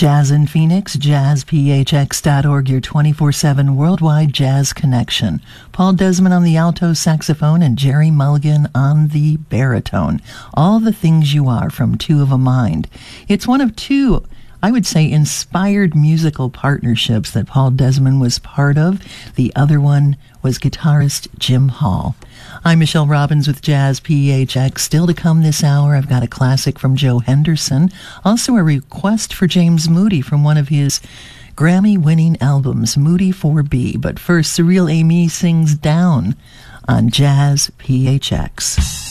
Jazz in Phoenix, jazzphx.org, your 24/7 worldwide jazz connection. Paul Desmond on the alto saxophone and Jerry Mulligan on the baritone. All the things you are from Two of a Mind. It's one of two, I would say, inspired musical partnerships that Paul Desmond was part of. The other one was guitarist Jim Hall. I'm Michelle Robbins with Jazz PHX. Still to come this hour, I've got a classic from Joe Henderson. Also a request for James Moody from one of his Grammy-winning albums, Moody 4B. But first, Cyril Amy sings Down on Jazz PHX.